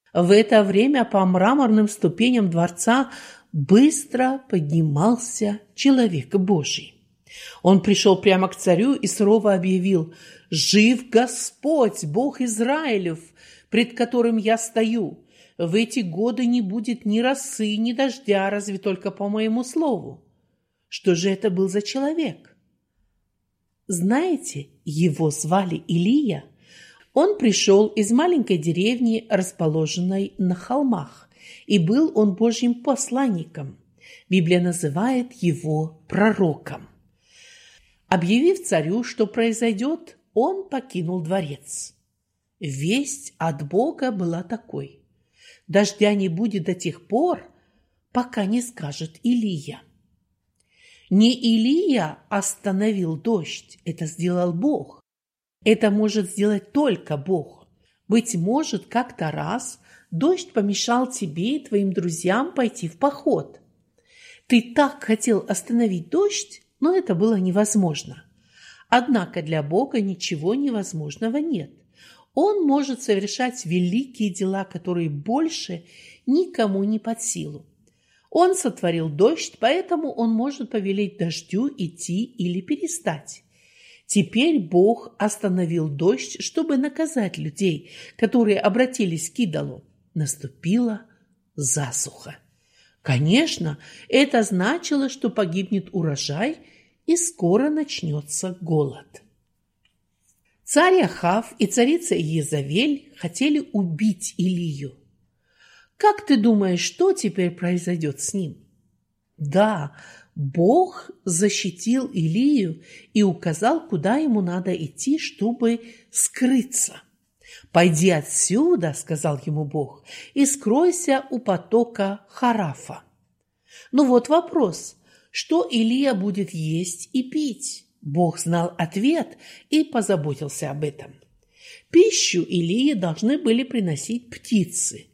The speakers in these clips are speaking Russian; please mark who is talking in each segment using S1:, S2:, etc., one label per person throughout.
S1: В это время по мраморным ступеням дворца быстро поднимался человек Божий. Он пришел прямо к царю и сурово объявил: «Жив Господь, Бог Израилев, пред которым я стою! В эти годы не будет ни росы, ни дождя, разве только по моему слову». Что же это был за человек? Знаете, его звали Илия. Он пришел из маленькой деревни, расположенной на холмах, и был он Божьим посланником. Библия называет его пророком. Объявив царю, что произойдет, он покинул дворец. Весть от Бога была такой: дождя не будет до тех пор, пока не скажет Илия. Не Илия остановил дождь, это сделал Бог. Это может сделать только Бог. Быть может, как-то раз дождь помешал тебе и твоим друзьям пойти в поход. Ты так хотел остановить дождь, но это было невозможно. Однако для Бога ничего невозможного нет. Он может совершать великие дела, которые больше никому не под силу. Он сотворил дождь, поэтому он может повелеть дождю идти или перестать. Теперь Бог остановил дождь, чтобы наказать людей, которые обратились к идолу. Наступила засуха. Конечно, это значило, что погибнет урожай и скоро начнется голод. Царь Ахав и царица Иезавель хотели убить Илию. Как ты думаешь, что теперь произойдет с ним? Да, Бог защитил Илию и указал, куда ему надо идти, чтобы скрыться. «Пойди отсюда, — сказал ему Бог, — и скройся у потока Харафа». Ну вот вопрос: что Илия будет есть и пить? Бог знал ответ и позаботился об этом. Пищу Илии должны были приносить птицы.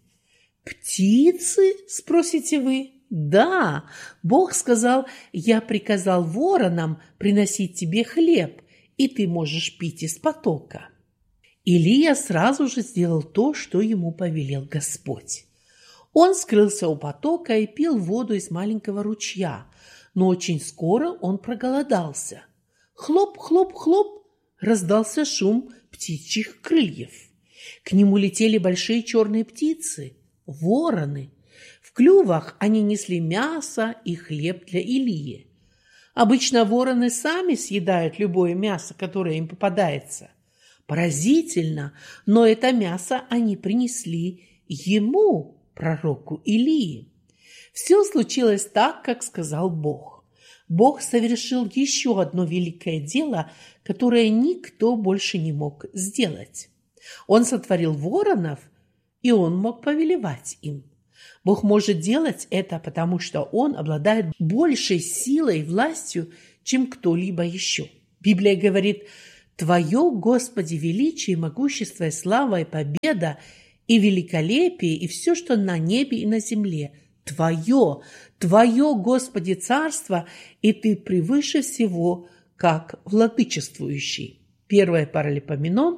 S1: «Птицы?» – спросите вы. Да, Бог сказал: «Я приказал воронам приносить тебе хлеб, и ты можешь пить из потока». Илия сразу же сделал то, что ему повелел Господь. Он скрылся у потока и пил воду из маленького ручья, но очень скоро он проголодался. Хлоп, хлоп, хлоп, раздался шум птичьих крыльев. К нему летели большие черные птицы, вороны. В клювах они несли мясо и хлеб для Илии. Обычно вороны сами съедают любое мясо, которое им попадается. Поразительно, но это мясо они принесли ему, пророку Илии. Все случилось так, как сказал Бог. Бог совершил еще одно великое дело, которое никто больше не мог сделать. Он сотворил воронов, и он мог повелевать им. Бог может делать это, потому что он обладает большей силой и властью, чем кто-либо еще. Библия говорит: «Твое, Господи, величие, могущество, и слава, и победа, и великолепие, и все, что на небе и на земле. Твое, Господи, царство, и ты превыше всего, как владычествующий». 1 Паралипоменон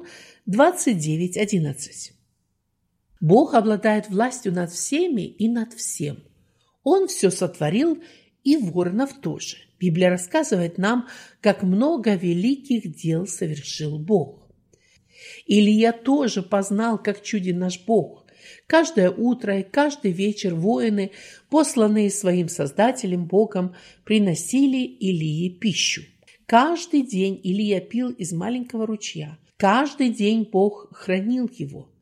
S1: 29:11. Бог обладает властью над всеми и над всем. Он все сотворил, и воронов тоже. Библия рассказывает нам, как много великих дел совершил Бог. Илия тоже познал, как чуден наш Бог. Каждое утро и каждый вечер воины, посланные своим Создателем Богом, приносили Илии пищу. Каждый день Илия пил из маленького ручья. Каждый день Бог хранил его.